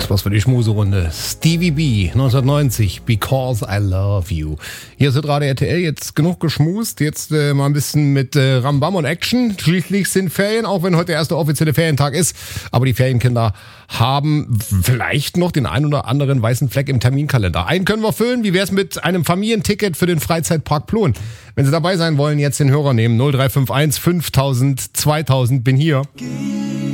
Was für die Schmuserunde. Stevie B, 1990, Because I Love You. Hier ist Radio RTL, jetzt genug geschmust, jetzt mal ein bisschen mit Rambam und Action. Schließlich sind Ferien, auch wenn heute der erste offizielle Ferientag ist. Aber die Ferienkinder haben vielleicht noch den ein oder anderen weißen Fleck im Terminkalender. Einen können wir füllen. Wie wär's mit einem Familienticket für den Freizeitpark Plon? Wenn Sie dabei sein wollen, jetzt den Hörer nehmen. 0351 5000 2000, bin hier.